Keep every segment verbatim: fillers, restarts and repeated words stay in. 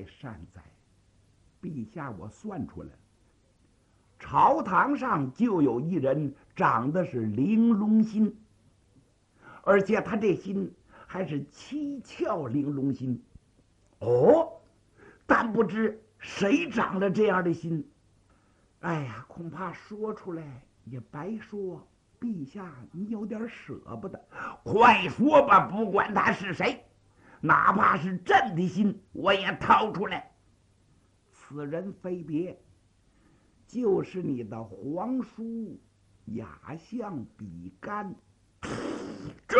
善哉！陛下，我算出来了，朝堂上就有一人长得是玲珑心，而且他这心还是七窍玲珑心。哦，但不知谁长了这样的心？哎呀，恐怕说出来也白说。陛下，你有点舍不得，快说吧！不管他是谁，哪怕是朕的心，我也掏出来。此人非别，就是你的皇叔亚相比干。这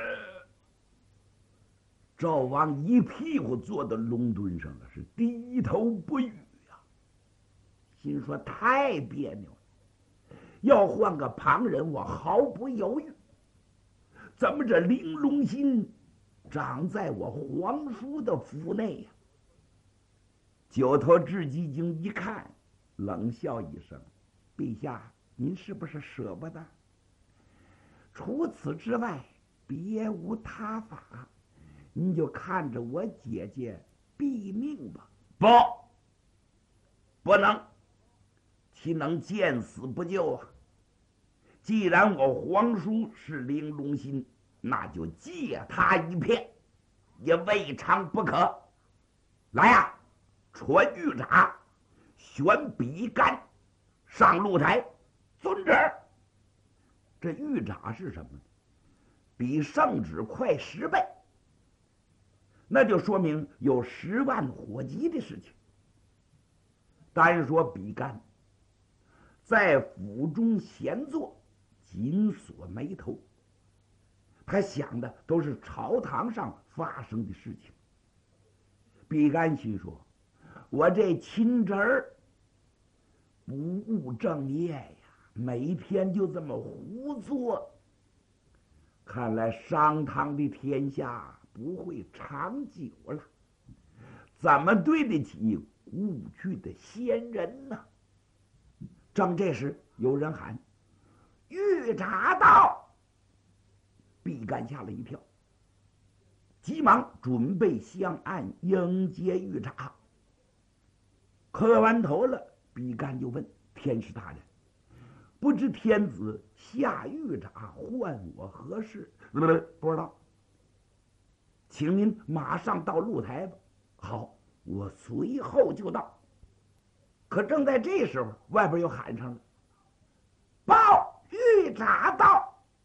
赵王一屁股坐到龙墩上了，是低头不语呀、啊，心说太别扭了。要换个旁人，我毫不犹豫。怎么这玲珑心长在我皇叔的府内呀、啊？九头雉鸡精一看，冷笑一声：“陛下，您是不是舍不得？除此之外，别无他法，您就看着我姐姐毙命吧。”不，不能，岂能见死不救啊？既然我皇叔是玲珑心，那就借他一片，也未尝不可。来呀、啊，传御札，选比干上露台，遵旨。这御札是什么呢？比圣旨快十倍，那就说明有十万火急的事情。单说比干在府中闲坐，紧锁眉头，他想的都是朝堂上发生的事情。比干心说：“我这亲侄儿不务正业呀，每天就这么胡作，看来商汤的天下不会长久了，怎么对得起故去的先人呢？”正这时，有人喊：“御札到！”比干吓了一跳，急忙准备香案迎接御札。磕完头了，比干就问天师大人：“不知天子下御札唤我何事？”“不知道。”“请您马上到露台吧。”“好，我随后就到。”可正在这时候，外边又喊上了：“报御札到！”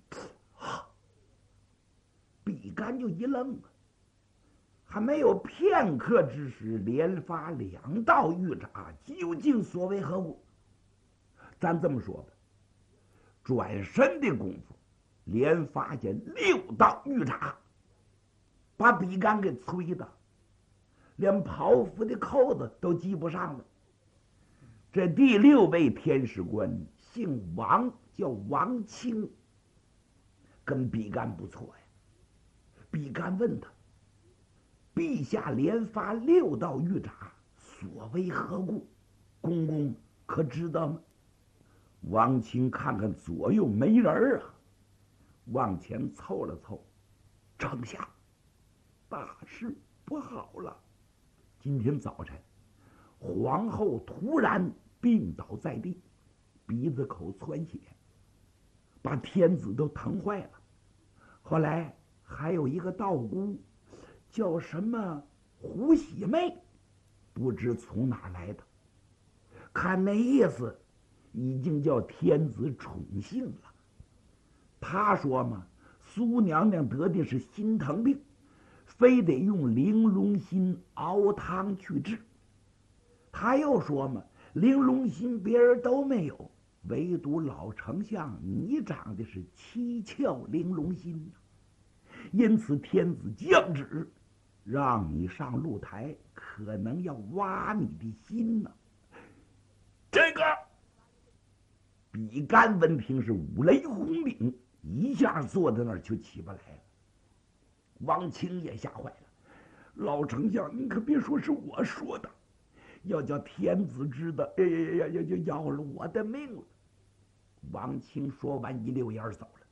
比干就一愣啊，还没有片刻之时，连发两道御札，究竟所为何物？咱这么说吧，转身的功夫，连发现六道御札，把比干给催的连袍服的扣子都系不上了。这第六位天使官姓王，叫王清，跟比干不错呀。比干问他：“陛下连发六道御札，所为何故？公公可知道吗？”王清看看左右没人啊，往前凑了凑：“丞相，大事不好了！今天早晨，皇后突然病倒在地，鼻子口窜血，把天子都疼坏了。后来还有一个道姑，叫什么胡喜妹，不知从哪儿来的，看那意思已经叫天子宠幸了。他说嘛，苏娘娘得的是心疼病，非得用玲珑心熬汤去治。他又说嘛，玲珑心别人都没有，唯独老丞相你长的是七窍玲珑心，因此天子降旨让你上露台，可能要挖你的心呢、啊。这个比干闻听是五雷轰顶，一下坐在那儿就起不来了。王清也吓坏了，老丞相，您可别说是我说的，要叫天子知道，哎呀呀呀，就要了我的命了。王清说完，一溜烟走了。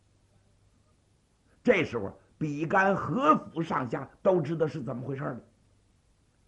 这时候，比干何府上下都知道是怎么回事了。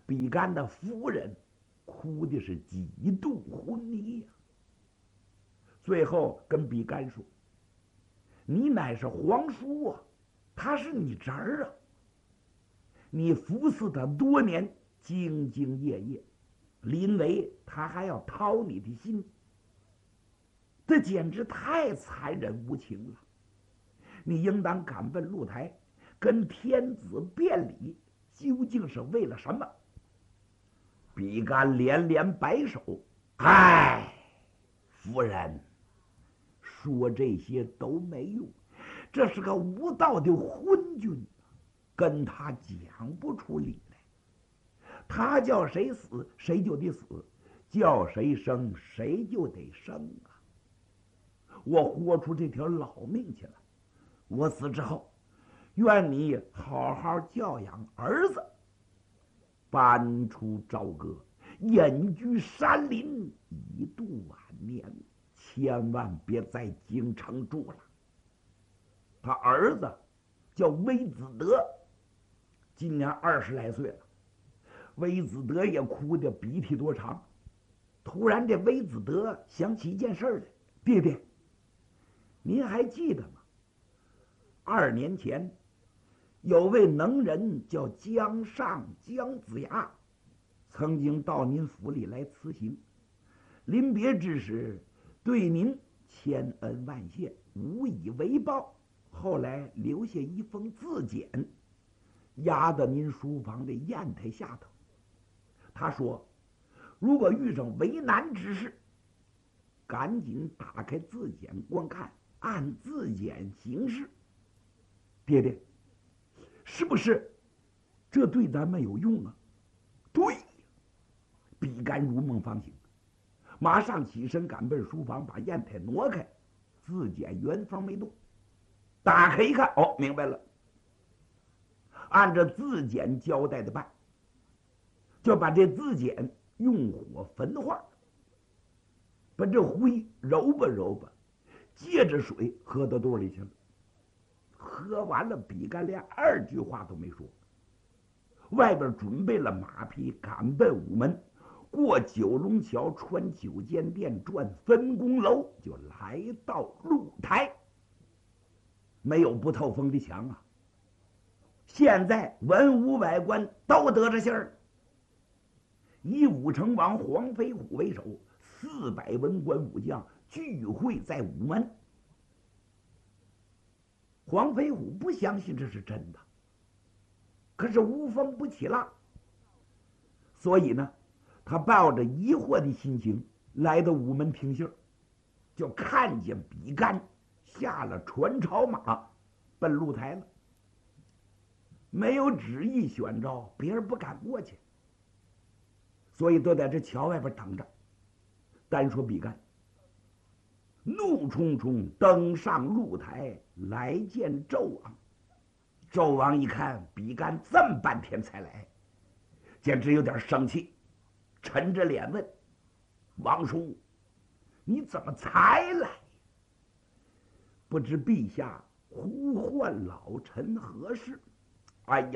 比干的夫人哭的是几度昏迷呀、啊。最后跟比干说：“你乃是皇叔啊，他是你侄儿啊，你服侍他多年，兢兢业业，临危他还要讨你的心，这简直太残忍无情了。你应当敢问露台，跟天子辩理，究竟是为了什么？”比干连连摆手：“唉，夫人，说这些都没用，这是个无道的昏君，跟他讲不出理来。他叫谁死，谁就得死；叫谁生，谁就得生啊！我豁出这条老命去了。我死之后，愿你好好教养儿子，搬出朝歌，隐居山林，以度晚年，千万别在京城住了。”他儿子叫微子德，今年二十来岁了。微子德也哭得鼻涕多长。突然，这微子德想起一件事来：“爹爹，您还记得吗？二年前，有位能人叫江上姜子牙，曾经到您府里来辞行。临别之时，对您千恩万谢，无以为报。后来留下一封自简，压到您书房的砚台下头。他说，如果遇上为难之事，赶紧打开自简观看，按自简行事。爹爹，是不是这对咱们有用啊？”“对。”比干如梦方醒，马上起身赶奔书房，把砚台挪开，自简原封没动。打开一看，哦，明白了，按照自简交代的办，就把这自简用火焚化，把这灰揉吧揉吧，借着水喝到肚里去了。喝完了，比干连二句话都没说。外边准备了马匹，赶奔午门，过九龙桥，穿九间店，转分工楼，就来到露台。没有不透风的墙啊！现在文武百官都得着信儿，以武成王黄飞虎为首，四百文官武将聚会在午门。黄飞虎不相信这是真的，可是无风不起浪，所以呢，他抱着疑惑的心情来到午门听信儿，就看见比干下了船朝马，奔露台了。没有旨意选召，别人不敢过去，所以都在这桥外边等着。单说比干，怒冲冲登上露台来见纣王。纣王一看比干这么半天才来，简直有点生气，沉着脸问：“王叔，你怎么才来？不知陛下呼唤老臣何事？”哎呀！